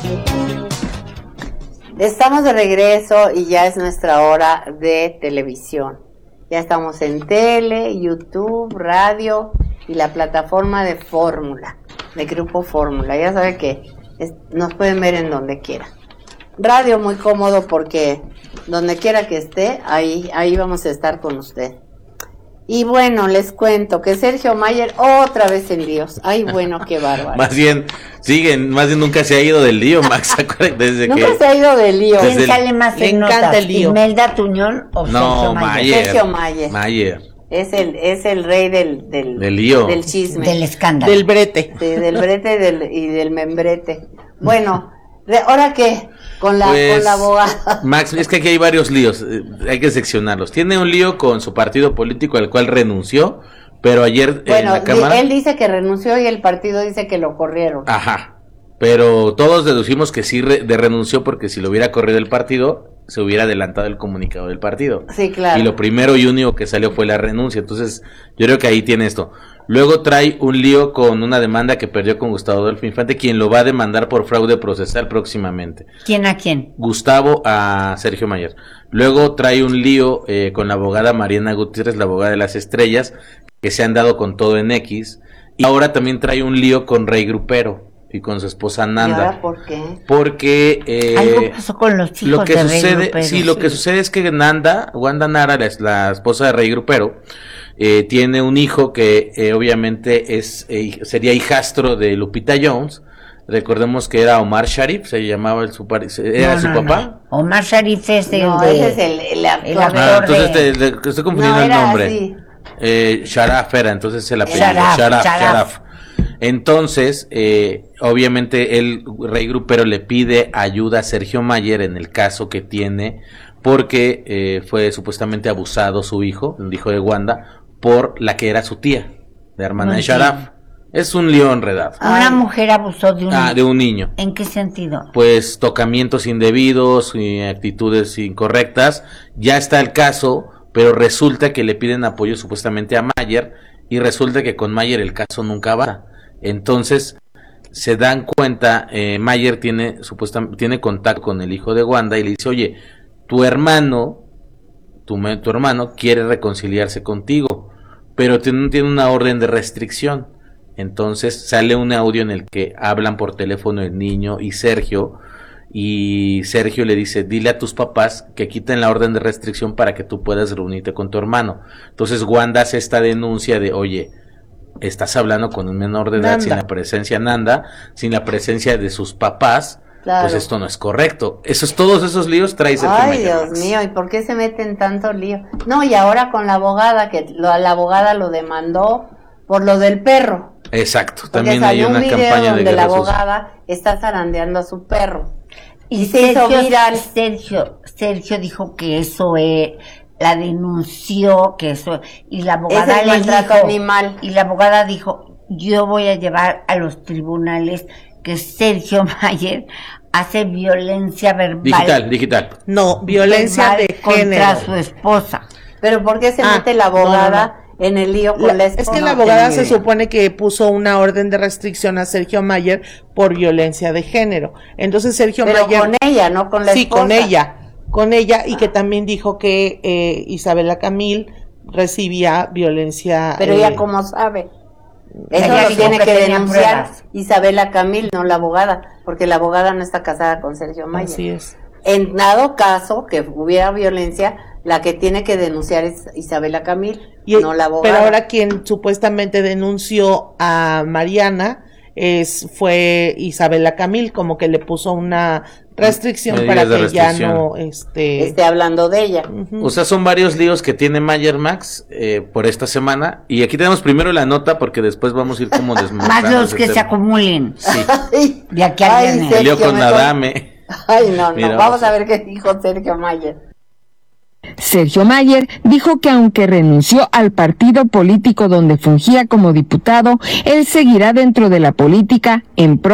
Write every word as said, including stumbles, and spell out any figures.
Estamos de regreso y ya es nuestra hora de televisión. Ya estamos en tele, YouTube, radio y la plataforma de Fórmula, de Grupo Fórmula. Ya sabe que es, nos pueden ver en donde quiera. Radio muy cómodo porque donde quiera que esté, ahí, ahí vamos a estar con usted. Y bueno, les cuento que Sergio Mayer otra vez en líos. Ay, bueno, qué bárbaro. Más bien, siguen, más bien nunca se ha ido del lío, Max. Desde nunca que, se ha ido del lío. ¿Quién sale más en notas? el lío. ¿Imelda Tuñón o no, Sergio Mayer? Mayer. Sergio Mayer. Mayer. Es el, es el rey del, del, del lío. Del chisme. Del escándalo. Del brete. Sí, del brete del, y del membrete. Bueno, de, ¿ahora qué? Con la, pues, con la abogada. Max, es que aquí hay varios líos, eh, hay que seccionarlos. Tiene un lío con su partido político al cual renunció, pero ayer bueno, en la Cámara... él dice que renunció y el partido dice que lo corrieron. Ajá, pero todos deducimos que sí re, de renunció porque si lo hubiera corrido el partido, se hubiera adelantado el comunicado del partido. Sí, claro. Y lo primero y único que salió fue la renuncia, entonces yo creo que ahí tiene esto. Luego trae un lío con una demanda que perdió con Gustavo Adolfo Infante, quien lo va a demandar por fraude procesal próximamente. ¿Quién a quién? Gustavo a Sergio Mayer. Luego trae un lío eh, con la abogada Mariana Gutiérrez, la abogada de las estrellas, que se han dado con todo en X. Y ahora también trae un lío con Rey Grupero y con su esposa Nanda. ¿Y ahora por qué? Porque eh, algo pasó con los hijos lo que de sucede, Rey Grupero. sí, lo sí. que sucede es que Nanda, Wanda Nara, la, la esposa de Rey Grupero, eh, tiene un hijo que eh, obviamente es eh, sería hijastro de Lupita Jones. Recordemos que era Omar Sharif, se llamaba el su, era no, su no, papá. No. Omar Sharif es el no, de, ese es el, el actor. el actor ah, entonces de... te, te, te estoy confundiendo no, el nombre. Así. Eh, Sharaf era, entonces el apellido. Sharaf, Sharaf, Sharaf. Sharaf. Entonces, eh, obviamente el Rey Grupero le pide ayuda a Sergio Mayer en el caso que tiene, porque eh, fue supuestamente abusado su hijo, el hijo de Wanda, por la que era su tía, la hermana no de Sharaf. Es un lío enredado. Una mujer abusó de un ah, de un niño. ¿En qué sentido? Pues tocamientos indebidos y actitudes incorrectas. Ya está el caso, pero resulta que le piden apoyo supuestamente a Mayer y resulta que con Mayer el caso nunca va. Entonces se dan cuenta, eh, Mayer tiene supuestamente tiene contacto con el hijo de Wanda y le dice, oye, tu hermano, tu, tu hermano quiere reconciliarse contigo, pero tiene, tiene una orden de restricción. Entonces sale un audio en el que hablan por teléfono el niño y Sergio, y Sergio le dice, dile a tus papás que quiten la orden de restricción para que tú puedas reunirte con tu hermano. Entonces Wanda hace esta denuncia de, oye, estás hablando con un menor de edad Nanda. Sin la presencia Nanda, sin la presencia de sus papás, claro. Pues esto no es correcto. Esos, todos esos líos trae Sergio Ay, Mayer. Dios Max. mío, ¿y por qué se meten tanto lío? No, y ahora con la abogada, que lo, la abogada lo demandó por lo del perro. Exacto, Porque también hay una un video campaña donde de la guerra abogada sucia. Está zarandeando a su perro. Y, y Sergio, se hizo viral. Sergio, Sergio dijo que eso es, la denunció, que eso, y la abogada le dijo, animal. y la abogada dijo, yo voy a llevar a los tribunales que Sergio Mayer hace violencia verbal. Digital, digital. No, violencia de género. Contra su esposa. Pero ¿por qué se ah, mete la abogada? No, no, no. En el lío con la, la esposa. Es que la abogada se supone que puso una orden de restricción a Sergio Mayer por violencia de género. Entonces Sergio Pero Mayer... con ella, no con la sí, esposa. Sí, con ella. Con ella y que también dijo que eh, Isabela Camil recibía violencia... Pero eh, ella cómo sabe. Eso ella lo tiene que, que denunciar pruebas. Isabela Camil, no la abogada, porque la abogada no está casada con Sergio Mayer. Así es. En dado caso que hubiera violencia, la que tiene que denunciar es Isabela Camil, y, no la abogada. Pero ahora quien supuestamente denunció a Mariana es fue Isabela Camil, como que le puso una restricción Medidas para que restricción. ya no este... esté hablando de ella. Uh-huh. O sea, son varios líos que tiene Mayer Max eh, por esta semana. Y aquí tenemos primero la nota porque después vamos a ir como desmontando. Más los que tema. se acumulen. Sí. De aquí al viernes. El lío con Adame. Ay, no, no. Mira, vamos a ver qué dijo Sergio Mayer. Sergio Mayer dijo que aunque renunció al partido político donde fungía como diputado, él seguirá dentro de la política en pro